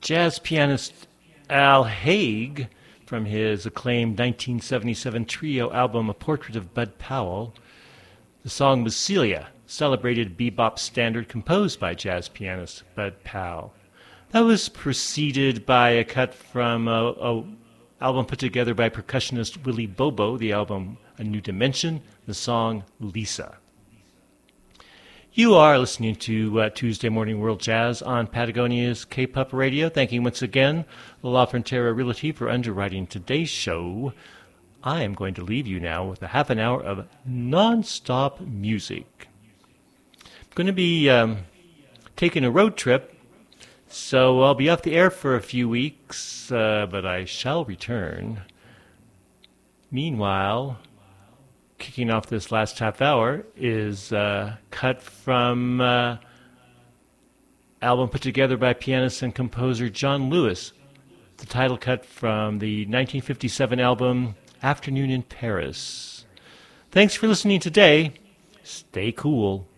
Jazz pianist Al Haig, from his acclaimed 1977 trio album A Portrait of Bud Powell. The song was Celia, celebrated bebop standard composed by jazz pianist Bud Powell. That was preceded by a cut from a album put together by percussionist Willie Bobo, the album A New Dimension, the song Lisa. You are listening to Tuesday Morning World Jazz on Patagonia's K-Pop Radio. Thanking once again La Frontera Realty for underwriting today's show. I am going to leave you now with a half an hour of non-stop music. I'm going to be taking a road trip, so I'll be off the air for a few weeks, but I shall return. Meanwhile, kicking off this last half hour is cut from album put together by pianist and composer John Lewis. The title cut from the 1957 album Afternoon in Paris. Thanks for listening today. Stay cool.